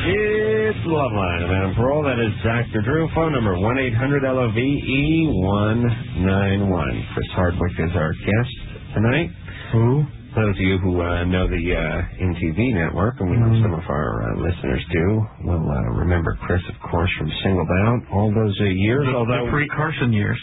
It's Loveline. I'm Adam Parole. That is Dr. Drew. Phone number 1-800-LOVE-191. Chris Hardwick is our guest tonight. Who? Those of you who know the MTV network, and we know some of our listeners do, will remember Chris, of course, from Singled Out all those years. The pre-Carson years.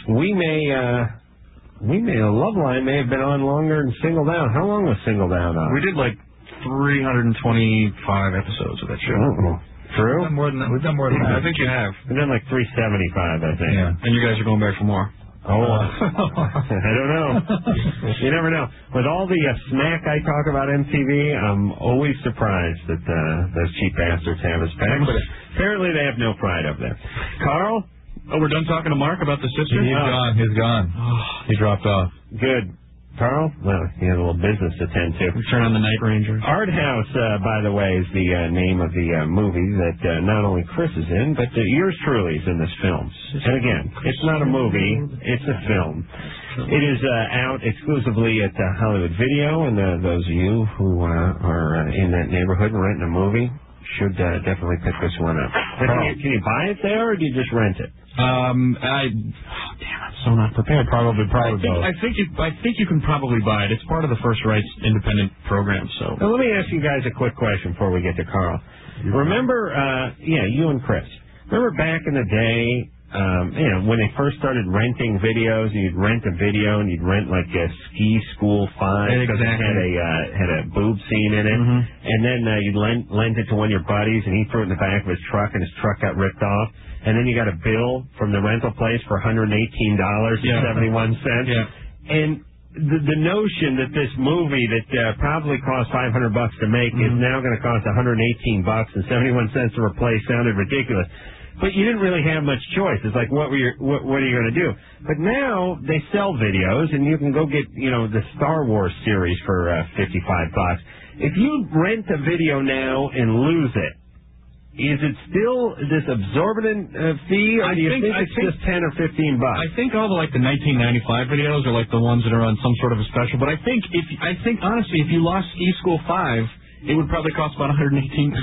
Loveline may have been on longer than Singled Out. How long was Singled Out on? We did like 325 episodes of that show. Oh, true? We've done more than that. I think you have. We've done like 375, I think. Yeah. And you guys are going back for more. Oh, I don't know. You never know. With all the smack I talk about MTV, I'm always surprised that those cheap bastards have us back. But apparently they have no pride up there. Carl? Oh, we're done talking to Mark about the sister? He's gone. He dropped off. Good. Carl? Well, he had a little business to tend to. We turn on the Night Ranger. Art House, by the way, is the name of the movie that not only Chris is in, but yours truly is in this film. And again, it's not a movie, it's a film. It is out exclusively at Hollywood Video, and those of you who are in that neighborhood and renting a movie should definitely pick this one up. Can you buy it there, or do you just rent it? Damn, I'm so not prepared. Probably I think you can probably buy it. It's part of the First Rights independent program. So now, let me ask you guys a quick question before we get to Carl. Remember, you and Chris. Remember back in the day, when they first started renting videos, and you'd rent a video and you'd rent like a Ski School 5 because it had a boob scene in it, and then you'd lend it to one of your buddies, and he threw it in the back of his truck, and his truck got ripped off. And then you got a bill from the rental place for $118.71. Yeah. And the notion that this movie that probably cost $500 to make is now going to cost $118.71 to replace sounded ridiculous. But you didn't really have much choice. It's like, what are you going to do? But now they sell videos, and you can go get the Star Wars series for $55. If you rent a video now and lose it, is it still this absorbent fee, or do you think it's just $10 or $15? I think all the 1995 videos are like the ones that are on some sort of a special. But I think honestly, if you lost Ski School 5, it would probably cost about $118.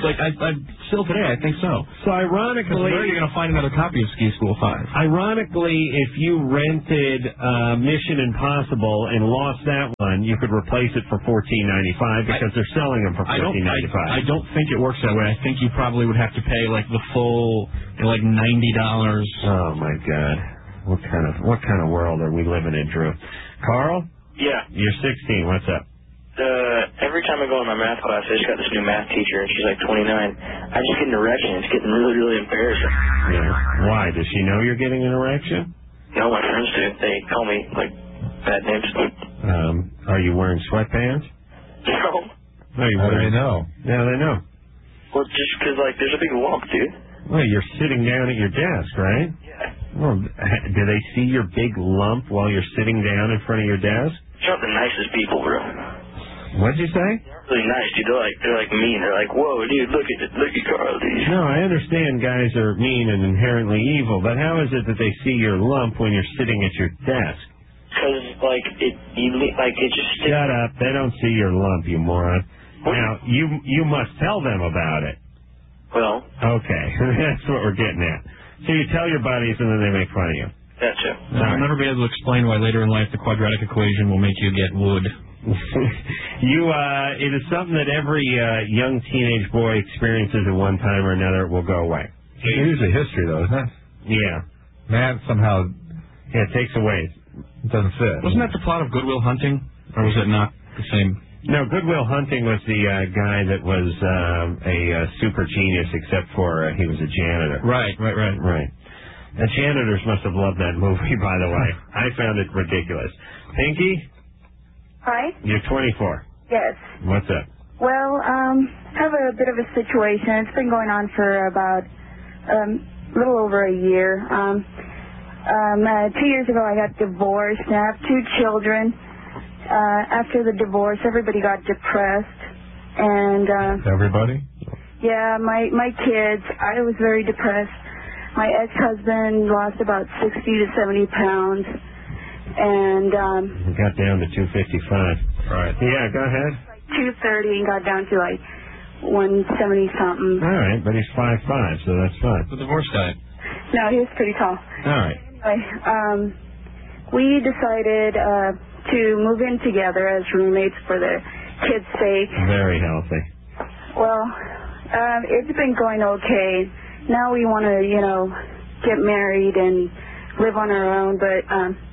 Still today, I think so. So ironically, where are you going to find another copy of Ski School 5? Ironically, if you rented Mission Impossible and lost that one, you could replace it for $14.95 because they're selling them for $14.95. I don't think it works that way. I think you probably would have to pay the full $90. Oh my God, what kind of world are we living in, Drew? Carl? Yeah. You're 16. What's up? Every time I go in my math class, I just got this new math teacher, and she's like 29. I just get an erection. It's getting really, really embarrassing. Yeah. Why? Does she know you're getting an erection? No, my friends do. They call me, bad names. Are you wearing sweatpants? No. No, you How do they know? Yeah, they know. Well, just because, there's a big lump, dude. Well, you're sitting down at your desk, right? Yeah. Well, do they see your big lump while you're sitting down in front of your desk? They're not the nicest people, bro. What'd you say? They're really nice, dude. They're like mean. They're like, whoa, dude, look at Carl, dude. No, I understand guys are mean and inherently evil, but how is it that they see your lump when you're sitting at your desk? Because, it just sticks. Shut up. They don't see your lump, you moron. Now, you must tell them about it. Well. Okay. That's what we're getting at. So you tell your buddies and then they make fun of you. Gotcha. I'll never be able to explain why later in life the quadratic equation will make you get wood. It is something that every young teenage boy experiences at one time or another. It will go away. It's usually history, though, isn't it? Yeah. Math somehow it takes away. It doesn't fit. Wasn't that the plot of Good Will Hunting, or was it not the same? No, Good Will Hunting was the guy that was a super genius, except for he was a janitor. Right. The janitors must have loved that movie, by the way. I found it ridiculous. Pinky? Hi? You're 24. Yes. What's up? Well, I have a bit of a situation. It's been going on for about a little over a year. 2 years ago, I got divorced, and I have 2 children. After the divorce, everybody got depressed. And everybody? Yeah, my kids. I was very depressed. My ex-husband lost about 60 to 70 pounds. And it got down to 255. Right. Yeah, go ahead. 230 and got down to 170-something. All right, but he's 5'5", so that's fine. The divorce guy. No, he was pretty tall. All right. Anyway, we decided to move in together as roommates for the kids' sake. Very healthy. Well, it's been going okay. Now we want to, get married and live on our own, but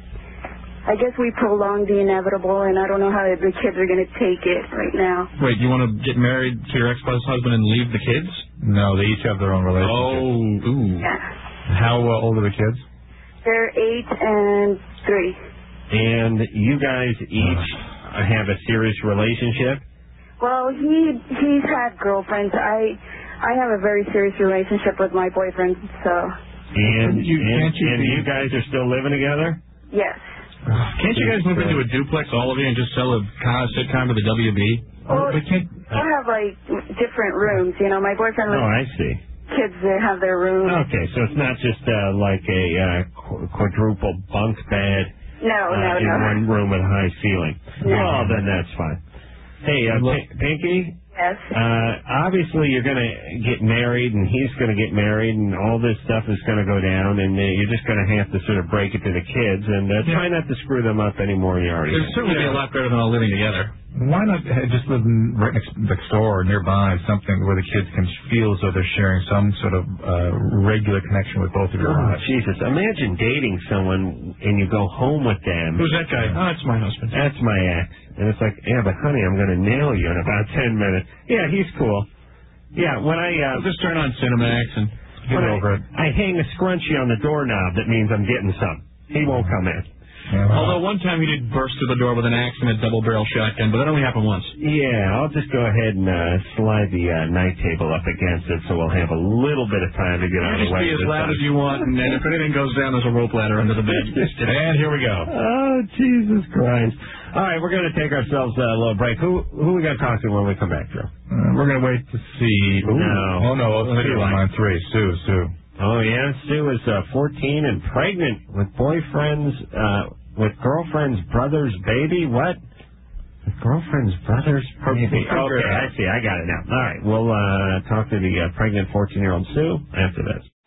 I guess we prolonged the inevitable, and I don't know how the kids are going to take it right now. Wait, you want to get married to your ex-husband and leave the kids? No, they each have their own relationship. Oh, ooh. Yeah. How old are the kids? They're 8 and 3. And you guys each have a serious relationship? Well, he's had girlfriends. I have a very serious relationship with my boyfriend, so... And you guys are still living together? Yes. Can't you guys move into a duplex, all of you, and just sell a sitcom to the WB? Well, we have, different rooms. My boyfriend Oh, I see. kids that have their room. Okay, so it's not just like a quadruple bunk bed No. in one room with a high ceiling. No. Well, then that's fine. Hey, Pinky? Yes. Obviously you're going to get married, and he's going to get married, and all this stuff is going to go down, and you're just going to have to sort of break it to the kids, and try not to screw them up any more than you already It'd certainly be a lot better than all living together. Why not just live right next door or nearby, something where the kids can feel as though they're sharing some sort of regular connection with both of your lives? Jesus, imagine dating someone and you go home with them. Who's that guy? Oh, that's my husband. That's my ex. And it's like, yeah, but honey, I'm going to nail you in about 10 minutes. Yeah, he's cool. Yeah, when I'll just turn on Cinemax and get over it. I hang a scrunchie on the doorknob, that means I'm getting some. He won't come in. Although one time he did burst through the door with an axe and a double-barrel shotgun, but that only happened once. Yeah, I'll just go ahead and slide the night table up against it, so we'll have a little bit of time to get out of the way. Just be as loud as you want, and then if anything goes down, there's a rope ladder under the bed. And here we go. Oh, Jesus Christ. All right, we're going to take ourselves a little break. Who we got to talk to when we come back, Joe? We're going to wait to see. No. Oh, no. Let's see line 3. Sue. Oh, yeah. Sue is 14 and pregnant with with girlfriend's brother's baby. What? With girlfriend's brother's baby. Okay, I see. I got it now. All right. We'll talk to the pregnant 14-year-old Sue after this.